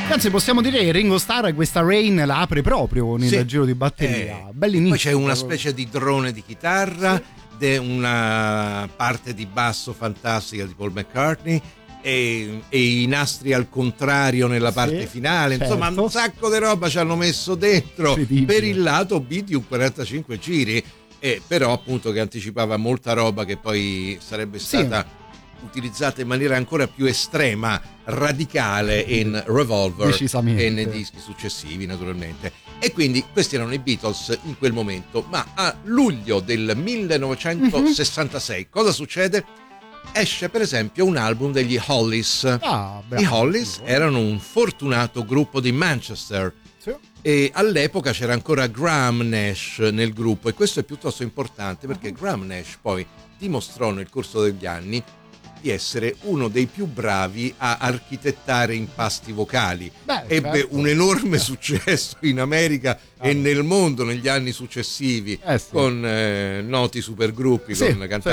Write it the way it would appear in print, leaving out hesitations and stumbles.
Anzi, possiamo dire che Ringo Starr questa Rain la apre proprio nel giro di batteria. Bell'inizio. Poi c'è una specie di drone di chitarra, una parte di basso fantastica di Paul McCartney e i nastri al contrario nella parte finale. Insomma, un sacco di roba ci hanno messo dentro per il lato B di un 45 giri. Però appunto che anticipava molta roba che poi sarebbe stata utilizzata in maniera ancora più estrema, radicale in Revolver e nei dischi successivi naturalmente. E quindi questi erano i Beatles in quel momento. Ma a luglio del 1966 cosa succede? Esce per esempio un album degli Hollies. I Hollies erano un fortunato gruppo di Manchester e all'epoca c'era ancora Graham Nash nel gruppo, e questo è piuttosto importante perché Graham Nash poi dimostrò nel corso degli anni di essere uno dei più bravi a architettare impasti vocali. Ebbe un enorme successo in America e nel mondo negli anni successivi con noti supergruppi, con cantanti